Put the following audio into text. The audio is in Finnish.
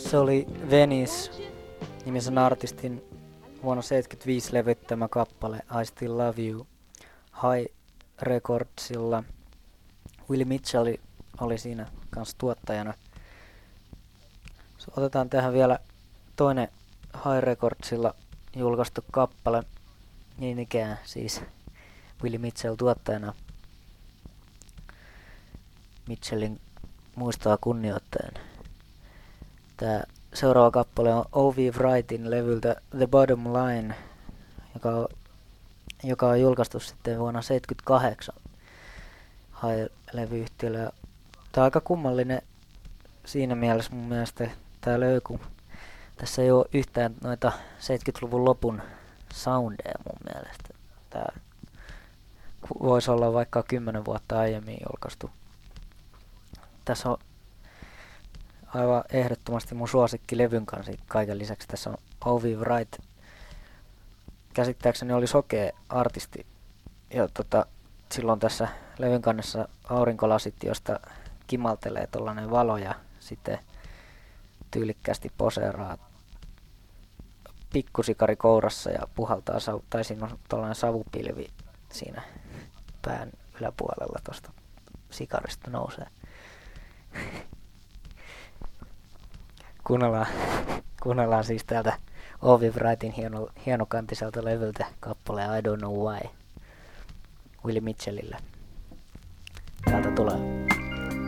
Se oli Venice-nimisen artistin vuonna 1975 levyttämä kappale I Still Love You High Recordsilla. Willie Mitchell oli siinä kanssa tuottajana. Otetaan tähän vielä toinen High Recordsilla julkaistu kappale. Niin ikään siis Willie Mitchell tuottajana. Mitchellin muistoa kunnioittaen. Tää seuraava kappale on O.V. Wrightin levyltä The Bottom Line, joka on julkaistu sitten vuonna 1978 High-levyyhtiöllä. Tää on aika kummallinen siinä mielessä mun mielestä tää levy, kun tässä ei oo yhtään noita 70-luvun lopun soundeja mun mielestä. Tää voisi olla vaikka 10 vuotta aiemmin julkaistu. Tässä on aivan ehdottomasti mun suosikki levyn kanssa kaiken lisäksi. Tässä on O.V. Wright. Käsittääkseni oli sokea artisti. Ja silloin tässä levyn kannessa aurinkolasit, josta kimaltelee tollanen valo ja sitten tyylikkäästi poseeraa pikkusikari kourassa ja puhaltaa tai siinä on tollanen savupilvi siinä pään yläpuolella tosta sikarista nousee. Kuunnellaan siis täältä O.V. Wrightin hienokantiselta levyltä kappaleen I Don't Know Why Willie Mitchellillä. Täältä tulee.